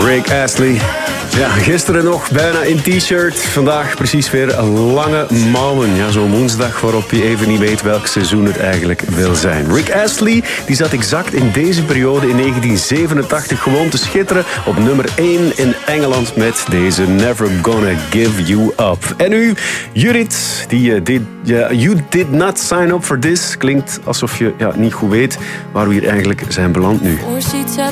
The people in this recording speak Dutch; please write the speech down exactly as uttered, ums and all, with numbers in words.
Rick Astley. Ja, gisteren nog bijna in t-shirt. Vandaag precies weer lange mouwen. Ja, zo'n woensdag waarop je even niet weet welk seizoen het eigenlijk wil zijn. Rick Astley die zat exact in deze periode in negentien zevenentachtig gewoon te schitteren op nummer één in Engeland met deze Never Gonna Give You Up. En nu, Judith, die uh, did, yeah, You Did Not Sign Up For This. Klinkt alsof je ja, niet goed weet waar we hier eigenlijk zijn beland nu. Or she tell